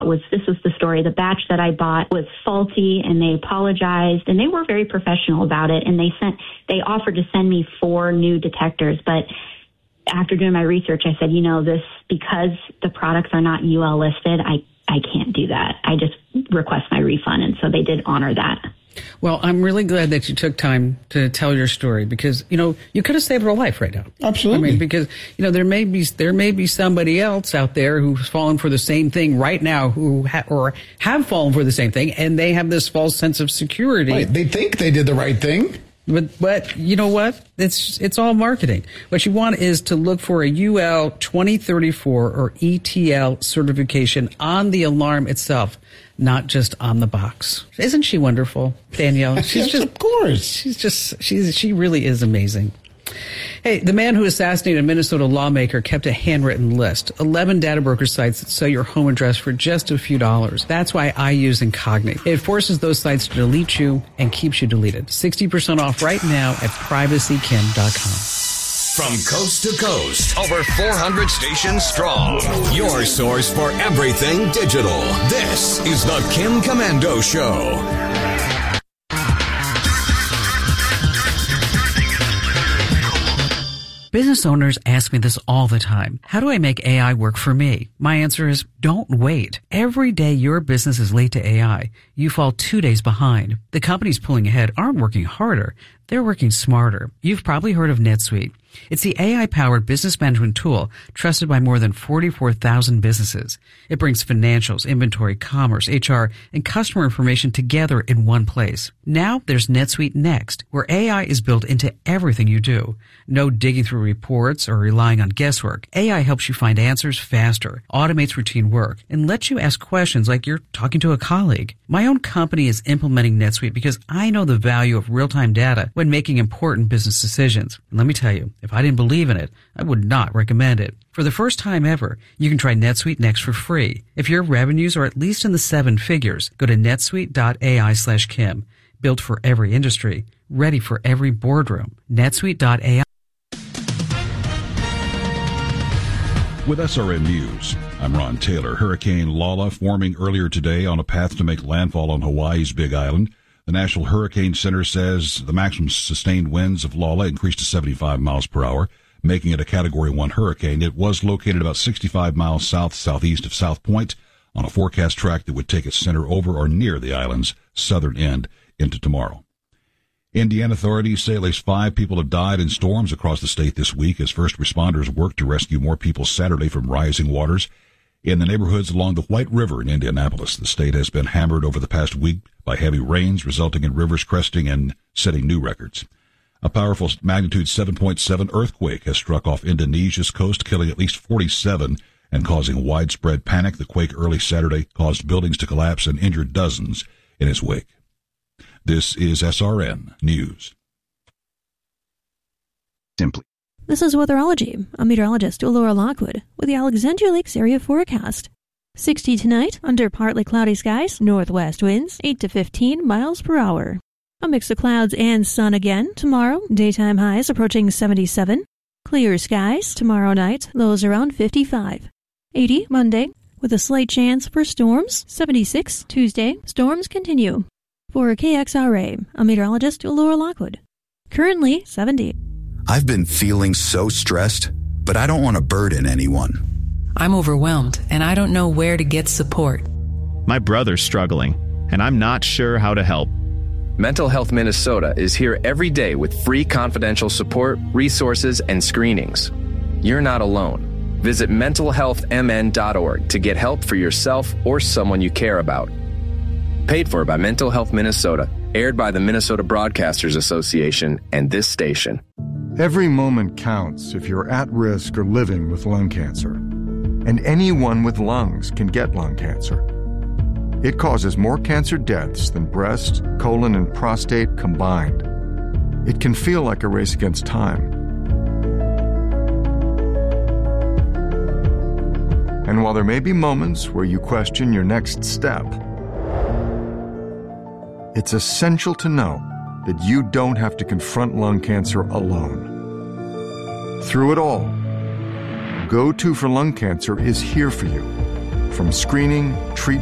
This was the story. The batch that I bought was faulty, and they apologized, and they were very professional about it. And they offered to send me 4 new detectors. But after doing my research, I said, because the products are not UL listed, I can't do that. I just request my refund. And so they did honor that. Well, I'm really glad that you took time to tell your story because, you could have saved her life right now. Absolutely. I mean, because, there may be somebody else out there who's fallen for the same thing right now who have fallen for the same thing, and they have this false sense of security. Right. They think they did the right thing. But you know what? It's all marketing. What you want is to look for a UL 2034 or ETL certification on the alarm itself, not just on the box. Isn't she wonderful, Danielle? Yes, of course. She really is amazing. Hey, the man who assassinated a Minnesota lawmaker kept a handwritten list. 11 data broker sites that sell your home address for just a few dollars. That's why I use Incogni. It forces those sites to delete you and keeps you deleted. 60% off right now at privacykim.com. From coast to coast, over 400 stations strong. Your source for everything digital. This is the Kim Komando Show. Business owners ask me this all the time. How do I make AI work for me? My answer is don't wait. Every day your business is late to AI, you fall 2 days behind. The companies pulling ahead aren't working harder. They're working smarter. You've probably heard of NetSuite. It's the AI-powered business management tool trusted by more than 44,000 businesses. It brings financials, inventory, commerce, HR, and customer information together in one place. Now there's NetSuite Next, where AI is built into everything you do. No digging through reports or relying on guesswork. AI helps you find answers faster, automates routine work, and lets you ask questions like you're talking to a colleague. My own company is implementing NetSuite because I know the value of real-time data when making important business decisions. And let me tell you, if I didn't believe in it, I would not recommend it. For the first time ever, you can try NetSuite Next for free. If your revenues are at least in the 7 figures, go to netsuite.ai/Kim. Built for every industry, ready for every boardroom. netsuite.ai. With SRN News, I'm Ron Taylor. Hurricane Lala forming earlier today on a path to make landfall on Hawaii's Big Island. The National Hurricane Center says the maximum sustained winds of Lala increased to 75 miles per hour, making it a Category 1 hurricane. It was located about 65 miles southeast of South Point on a forecast track that would take its center over or near the island's southern end into tomorrow. Indiana authorities say at least 5 people have died in storms across the state this week as first responders worked to rescue more people Saturday from rising waters. In the neighborhoods along the White River in Indianapolis, the state has been hammered over the past week by heavy rains, resulting in rivers cresting and setting new records. A powerful magnitude 7.7 earthquake has struck off Indonesia's coast, killing at least 47 and causing widespread panic. The quake early Saturday caused buildings to collapse and injured dozens in its wake. This is SRN News. Simply. This is Weatherology. I'm meteorologist Laura Lockwood with the Alexandria Lakes area forecast. 60 tonight, under partly cloudy skies, northwest winds, 8 to 15 miles per hour. A mix of clouds and sun again tomorrow, daytime highs approaching 77. Clear skies tomorrow night, lows around 55. 80 Monday, with a slight chance for storms, 76 Tuesday, storms continue. For KXRA, I'm meteorologist Laura Lockwood. Currently 70. I've been feeling so stressed, but I don't want to burden anyone. I'm overwhelmed, and I don't know where to get support. My brother's struggling, and I'm not sure how to help. Mental Health Minnesota is here every day with free confidential support, resources, and screenings. You're not alone. Visit mentalhealthmn.org to get help for yourself or someone you care about. Paid for by Mental Health Minnesota, aired by the Minnesota Broadcasters Association and this station. Every moment counts if you're at risk or living with lung cancer. And anyone with lungs can get lung cancer. It causes more cancer deaths than breast, colon, and prostate combined. It can feel like a race against time. And while there may be moments where you question your next step, it's essential to know that you don't have to confront lung cancer alone. Through it all, Go To for Lung Cancer is here for you From screening, treatment,